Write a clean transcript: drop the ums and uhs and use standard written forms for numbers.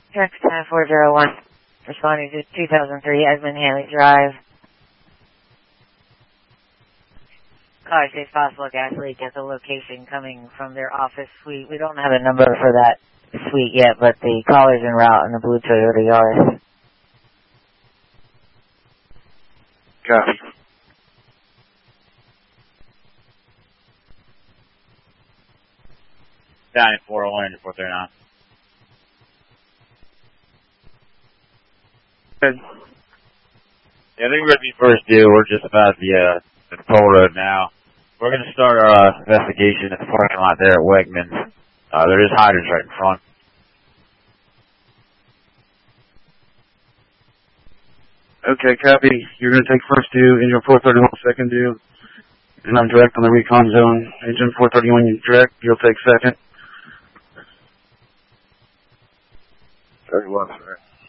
Direct 10401, responding to 2003 Edmund Haley Drive. Car says possible gas leak at the location coming from their office suite. We don't have a number for that suite yet, but the caller's en route in the blue Toyota Yaris. Copy. Down at 401 and 439. Good. Yeah, I think we're going to be first due. We're just about the toll road now. We're going to start our investigation at the parking lot there at Wegmans. There is hydrants right in front. Okay, copy. You're going to take first due, engine 431 second due, and I'm direct on the recon zone. Engine 431 you direct, you'll take second. 31, sir.